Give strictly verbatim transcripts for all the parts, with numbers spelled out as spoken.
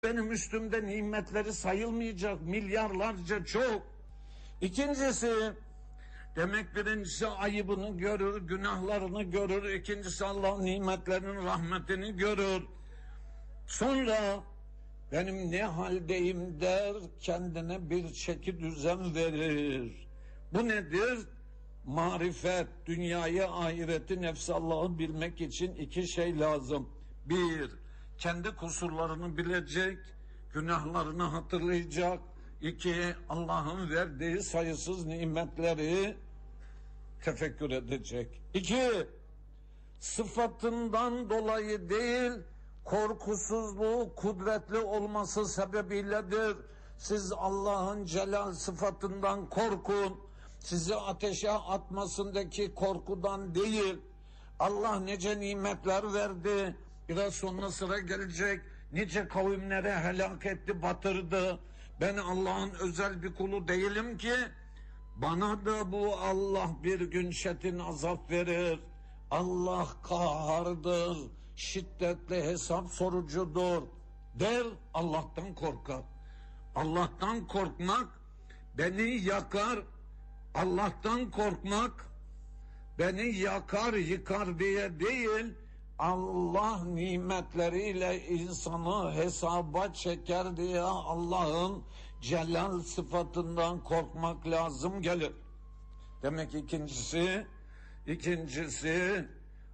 Benim üstümde nimetleri sayılmayacak, milyarlarca çok. İkincisi, demek birincisi ayıbını görür, günahlarını görür. İkincisi Allah'ın nimetlerinin rahmetini görür. Sonra benim ne haldeyim der, kendine bir çeki düzen verir. Bu nedir? Marifet, dünyayı, ahireti, nefsi, Allah'ı bilmek için iki şey lazım. Bir, kendi kusurlarını bilecek, günahlarını hatırlayacak. İki, Allah'ın verdiği sayısız nimetleri tefekkür edecek. İki, sıfatından dolayı değil, korkusuzluğu, kudretli olması sebebiyledir. Siz Allah'ın celal sıfatından korkun. Sizi ateşe atmasındaki korkudan değil. Allah nice nimetler verdi. Biraz sonra sıra gelecek. Nice kavimlere helak etti, batırdı. Ben Allah'ın özel bir kulu değilim ki bana da bu Allah bir gün çetin azap verir. Allah kahardır, şiddetli hesap sorucudur der, Allah'tan korkar. Allah'tan korkmak beni yakar, Allah'tan korkmak beni yakar yıkar diye değil, Allah nimetleriyle insanı hesaba çeker diye Allah'ın celal sıfatından korkmak lazım gelir. Demek ikincisi, ikincisi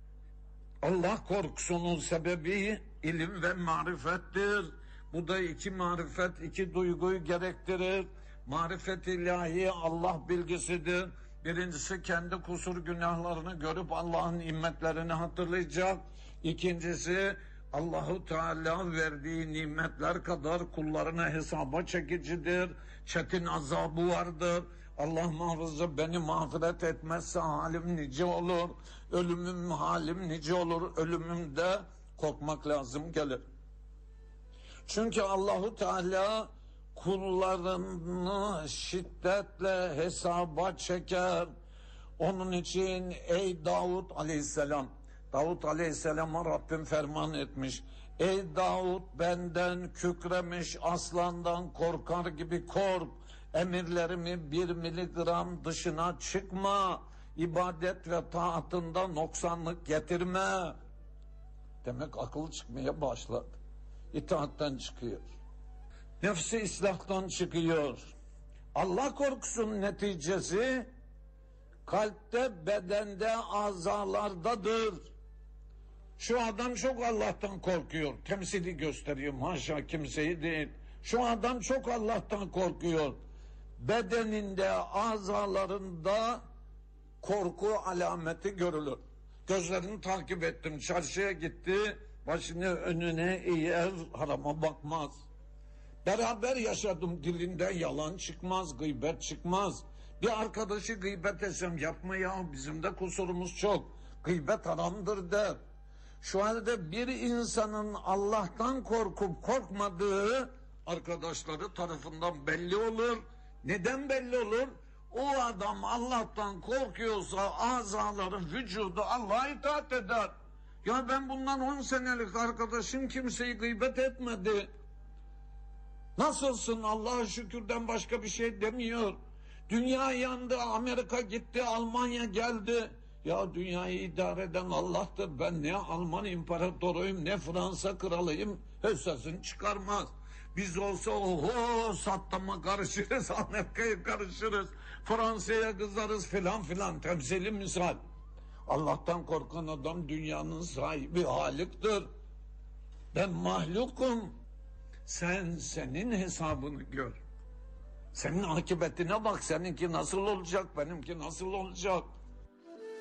Allah korkusunun sebebi ilim ve marifettir. Bu da iki marifet, iki duyguyu gerektirir. Marifet ilahi Allah bilgisidir. Birincisi kendi kusur günahlarını görüp Allah'ın nimetlerini hatırlayacak. İkincisi Allahu Teala verdiği nimetler kadar kullarına hesaba çekicidir. Çetin azabı vardır. Allah muhafaza beni mağfiret etmezse halim nice olur. Ölümüm halim nice olur. Ölümümde korkmak lazım gelir. Çünkü Allahu Teala kullarını şiddetle hesaba çeker. Onun için ey Davud aleyhisselam, Davud aleyhisselama Rabbim ferman etmiş. Ey Davud, benden kükremiş aslandan korkar gibi kork. Emirlerimi bir miligram dışına çıkma. İbadet ve taatında noksanlık getirme. Demek akıl çıkmaya başladı. İtaatten çıkıyor. Nefsi islahtan çıkıyor. Allah korkusunun neticesi kalpte, bedende, azalardadır. Şu adam çok Allah'tan korkuyor. Temsili gösteriyor. Haşa, kimseyi değil. Şu adam çok Allah'tan korkuyor. Bedeninde, azalarında korku alameti görülür. Gözlerini takip ettim. Çarşıya gitti. Başını önüne eğer, harama bakmaz. Beraber yaşadım, dilinden yalan çıkmaz, gıybet çıkmaz. Bir arkadaşı gıybet etsem, yapma ya, bizim de kusurumuz çok, gıybet haramdır der. Şu halde bir insanın Allah'tan korkup korkmadığı arkadaşları tarafından belli olur. Neden belli olur? O adam Allah'tan korkuyorsa azaları, vücudu Allah'a itaat eder. Ya ben bundan on senelik arkadaşım kimseyi gıybet etmedi. Nasılsın? Allah'a şükürden başka bir şey demiyor. Dünya yandı, Amerika gitti, Almanya geldi. Ya dünyayı idare eden Allah'tır. Ben ne Alman imparatoruyum, ne Fransa kralıyım. Hiç sesini çıkarmaz. Biz olsa oho Saddam'a karışırız, Amerika'ya karışırız, Fransa'ya kızarız filan filan. Temsili misal. Allah'tan korkan adam dünyanın sahibi Halık'tır. Ben mahlukum. Sen senin hesabını gör. Senin akıbetine bak. Seninki nasıl olacak, benimki nasıl olacak?